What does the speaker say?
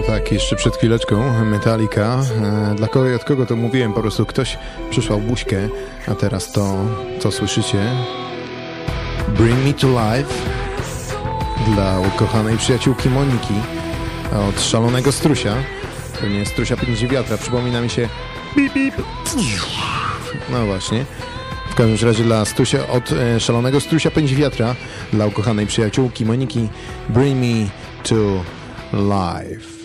Tak, jeszcze przed chwileczką Metallica. Od kogo to mówiłem? Po prostu ktoś przysłał buźkę, a teraz to, co słyszycie, Bring Me To Life dla ukochanej przyjaciółki Moniki od Szalonego Strusia. To nie jest Strusia Pędzi Wiatra, przypomina mi się bip, bip. No właśnie. W każdym razie dla Stusia, od Szalonego Strusia Pędzi Wiatra dla ukochanej przyjaciółki Moniki, Bring Me To Life.